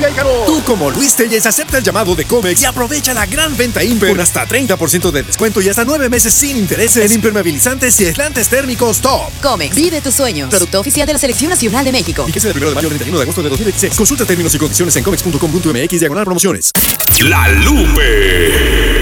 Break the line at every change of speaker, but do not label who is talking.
y calor. Tú, como Luis Telles, acepta el llamado de Comex y aprovecha la gran venta Imper con hasta 30% de descuento y hasta 9 meses sin intereses en impermeabilizantes y aislantes térmicos Top.
Comex, vive tus sueños. Producto oficial de la Selección Nacional de México.
Fíjese del 1 de mayo al 31 de agosto de 2016. Consulta términos y condiciones en comex.com.mx/promociones.
La Lupe.